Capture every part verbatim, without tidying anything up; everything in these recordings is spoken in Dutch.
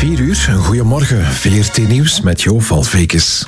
vier uur, een goeiemorgen. V R T Nieuws met Jo Valvekes.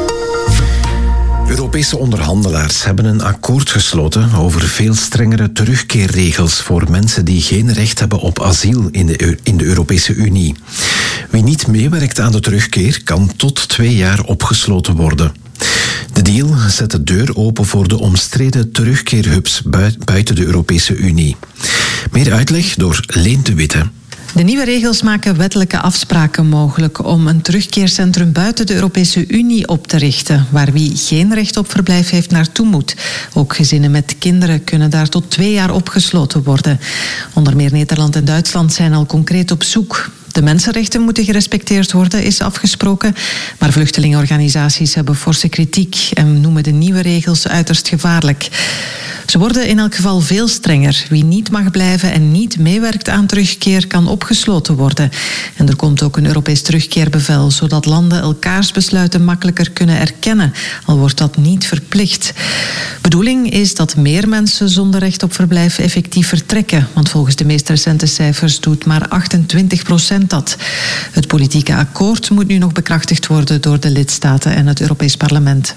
Europese onderhandelaars hebben een akkoord gesloten over veel strengere terugkeerregels voor mensen die geen recht hebben op asiel in de, in de Europese Unie. Wie niet meewerkt aan de terugkeer kan tot twee jaar opgesloten worden. De deal zet de deur open voor de omstreden terugkeerhubs buiten de Europese Unie. Meer uitleg door Leen de Witte. De nieuwe regels maken wettelijke afspraken mogelijk om een terugkeercentrum buiten de Europese Unie op te richten, waar wie geen recht op verblijf heeft naartoe moet. Ook gezinnen met kinderen kunnen daar tot twee jaar opgesloten worden. Onder meer Nederland en Duitsland zijn al concreet op zoek. De mensenrechten moeten gerespecteerd worden, is afgesproken. Maar vluchtelingenorganisaties hebben forse kritiek en noemen de nieuwe regels uiterst gevaarlijk. Ze worden in elk geval veel strenger. Wie niet mag blijven en niet meewerkt aan terugkeer kan opgesloten worden. En er komt ook een Europees terugkeerbevel, zodat landen elkaars besluiten makkelijker kunnen erkennen, al wordt dat niet verplicht. Bedoeling is dat meer mensen zonder recht op verblijf effectief vertrekken, want volgens de meest recente cijfers doet maar achtentwintig procent dat. Het politieke akkoord moet nu nog bekrachtigd worden door de lidstaten en het Europees Parlement.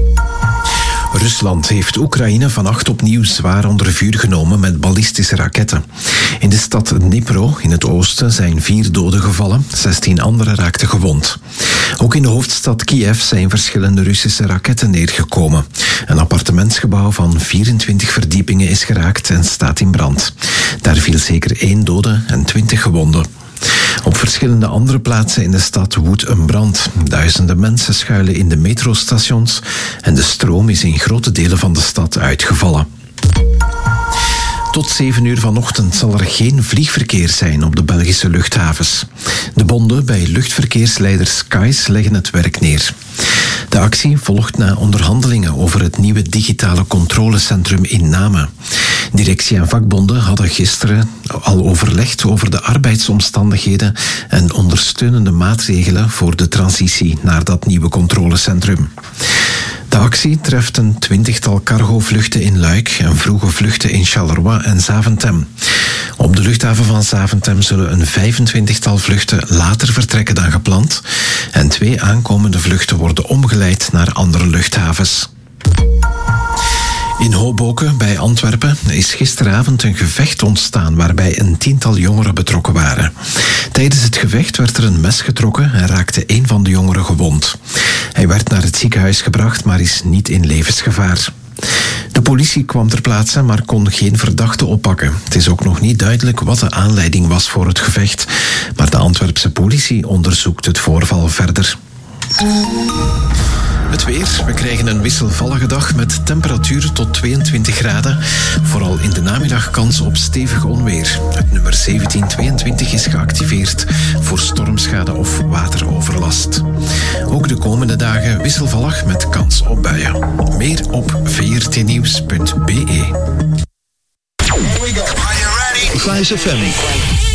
Rusland heeft Oekraïne vannacht opnieuw zwaar onder vuur genomen met ballistische raketten. In de stad Dnipro in het oosten zijn vier doden gevallen, zestien anderen raakten gewond. Ook in de hoofdstad Kiev zijn verschillende Russische raketten neergekomen. Een appartementsgebouw van vierentwintig verdiepingen is geraakt en staat in brand. Daar viel zeker één dode en twintig gewonden. Op verschillende andere plaatsen in de stad woedt een brand. Duizenden mensen schuilen in de metrostations en de stroom is in grote delen van de stad uitgevallen. Tot zeven uur vanochtend zal er geen vliegverkeer zijn op de Belgische luchthavens. De bonden bij luchtverkeersleider Skies leggen het werk neer. De actie volgt na onderhandelingen over het nieuwe digitale controlecentrum in Namen. Directie en vakbonden hadden gisteren al overlegd over de arbeidsomstandigheden en ondersteunende maatregelen voor de transitie naar dat nieuwe controlecentrum. De actie treft een twintigtal cargovluchten in Luik en vroege vluchten in Charleroi en Zaventem. Op de luchthaven van Zaventem zullen een vijfentwintigtal vluchten later vertrekken dan gepland en twee aankomende vluchten worden omgeleid naar andere luchthavens. In Hoboken bij Antwerpen is gisteravond een gevecht ontstaan waarbij een tiental jongeren betrokken waren. Tijdens het gevecht werd er een mes getrokken en raakte een van de jongeren gewond. Hij werd naar het ziekenhuis gebracht, maar is niet in levensgevaar. De politie kwam ter plaatse, maar kon geen verdachte oppakken. Het is ook nog niet duidelijk wat de aanleiding was voor het gevecht, maar de Antwerpse politie onderzoekt het voorval verder. Het weer. We krijgen een wisselvallige dag met temperaturen tot tweeëntwintig graden. Vooral in de namiddag kans op stevig onweer. Het nummer zeventien tweeëntwintig is geactiveerd voor stormschade of wateroverlast. Ook de komende dagen wisselvallig met kans op buien. Meer op v r t nieuws punt b e. Here we go. Are you ready? Fly F M.